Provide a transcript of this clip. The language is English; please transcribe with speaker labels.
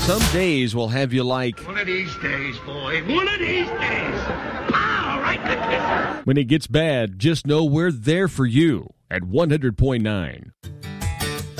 Speaker 1: Some days will have you like,
Speaker 2: one of these days, boy. One of these days. Pow! Right in the kisser.
Speaker 1: when it gets bad, just know we're there for you at 100.9